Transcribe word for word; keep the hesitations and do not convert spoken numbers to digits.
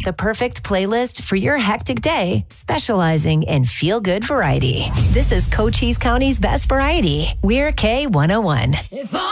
the perfect playlist for your hectic day, specializing in feel-good variety. This is Cochise County's best variety. We're K one oh one. If I